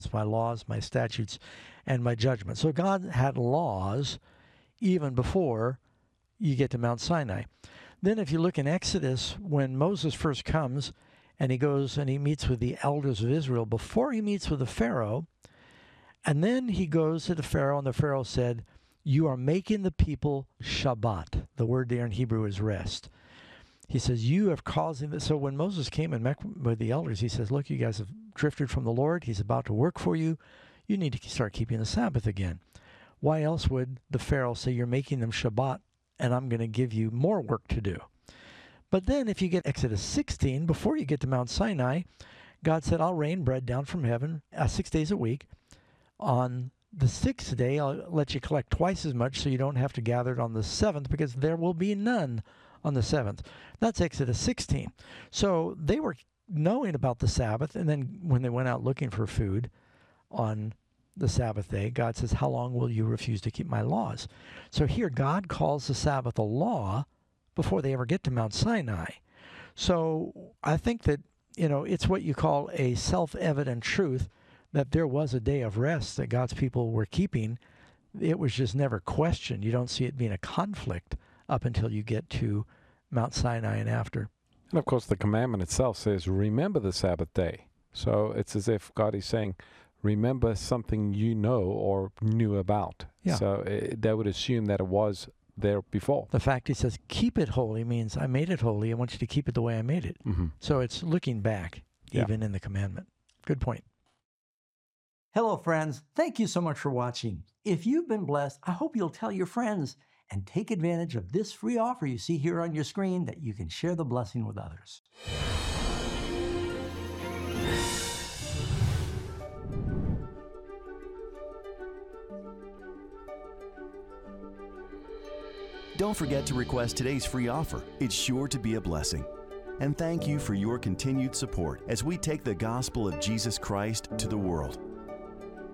my laws, my statutes, and my judgments. So God had laws even before you get to Mount Sinai. Then if you look in Exodus, when Moses first comes and he goes and he meets with the elders of Israel before he meets with the Pharaoh, and then he goes to the Pharaoh, and the Pharaoh said, you are making the people Shabbat. The word there in Hebrew is rest. He says, you have caused this. So when Moses came and met with the elders, he says, look, you guys have drifted from the Lord. He's about to work for you. You need to start keeping the Sabbath again. Why else would the Pharaoh say, you're making them Shabbat, and I'm going to give you more work to do? But then if you get Exodus 16, before you get to Mount Sinai, God said, I'll rain bread down from heaven 6 days a week. On the sixth day, I'll let you collect twice as much so you don't have to gather it on the seventh, because there will be none on the seventh. That's Exodus 16. So they were knowing about the Sabbath, and then when they went out looking for food on the Sabbath day, God says, how long will you refuse to keep my laws? So here God calls the Sabbath a law before they ever get to Mount Sinai. So I think that, it's what you call a self-evident truth that there was a day of rest that God's people were keeping. It was just never questioned. You don't see it being a conflict up until you get to Mount Sinai and after. And of course, the commandment itself says, remember the Sabbath day. So it's as if God is saying, remember something you know or knew about. Yeah. So they would assume that it was there before. The fact he says, keep it holy means I made it holy. I want you to keep it the way I made it. Mm-hmm. So it's looking back, even in the commandment. Good point. Hello, friends. Thank you so much for watching. If you've been blessed, I hope you'll tell your friends and take advantage of this free offer you see here on your screen that you can share the blessing with others. Don't forget to request today's free offer. It's sure to be a blessing. And thank you for your continued support as we take the gospel of Jesus Christ to the world.